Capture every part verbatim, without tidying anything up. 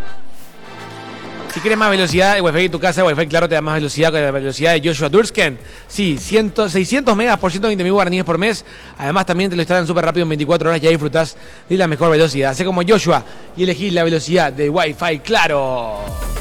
Si quieres más velocidad, el Wi-Fi de tu casa, el Wi-Fi claro te da más velocidad que la velocidad de Joshua Dursken. Sí, cien, seiscientos megas por ciento veinte mil guaraníes por mes. Además también te lo instalan súper rápido en veinticuatro horas y ya disfrutás de la mejor velocidad. Sé como Joshua y elegí la velocidad de Wi-Fi claro.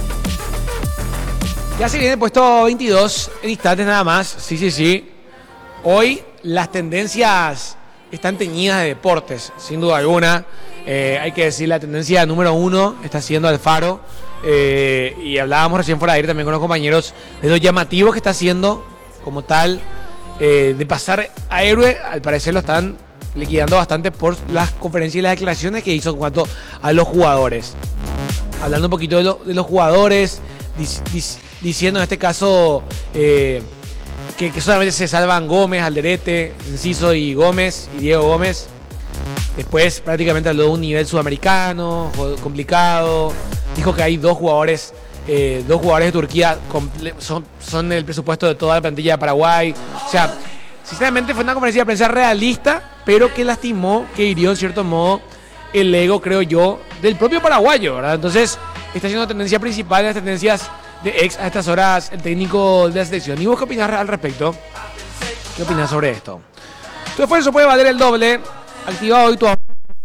Ya se viene el puesto veintidós, en instantes nada más. Sí, sí, sí. Hoy las tendencias están teñidas de deportes, sin duda alguna. Eh, hay que decir, la tendencia número uno está siendo Alfaro. Eh, y hablábamos recién fuera de aire también con los compañeros de lo llamativo que está haciendo como tal, eh, de pasar a héroe. Al parecer lo están liquidando bastante por las conferencias y las declaraciones que hizo en cuanto a los jugadores. Hablando un poquito de, lo, de los jugadores, dic, dic, diciendo en este caso eh, que, que solamente se salvan Gómez, Alderete, Enciso y Gómez y Diego Gómez. Después prácticamente habló de un nivel sudamericano, complicado. Dijo que hay dos jugadores, eh, dos jugadores de Turquía son, son el presupuesto de toda la plantilla de Paraguay. O sea, sinceramente fue una conferencia de prensa realista, pero que lastimó, que hirió en cierto modo el ego, creo yo, del propio paraguayo, ¿verdad? Entonces, está siendo tendencia principal de las tendencias de ex a estas horas el técnico de la selección. ¿Y vos qué opinás al respecto? ¿Qué opinás sobre esto? Tu esfuerzo puede valer el doble. Activado hoy tu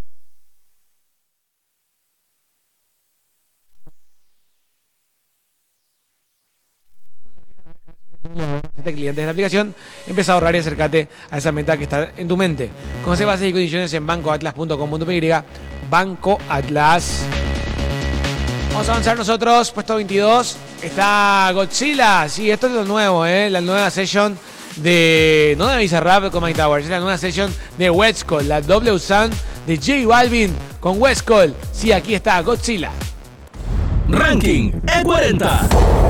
clientes de la aplicación, empieza a ahorrar y acercate a esa meta que está en tu mente. Conoce bases y condiciones en banco atlas punto com punto p y. Banco Atlas. Vamos a avanzar nosotros. Puesto veintidós está Godzilla. Sí, esto es lo nuevo, ¿eh? La nueva session de... no de Bizarrap con Mike Towers, es la nueva session de Westcol, la doble Sound de J Balvin con Westcol. Sí, aquí está Godzilla. Ranking E cuarenta.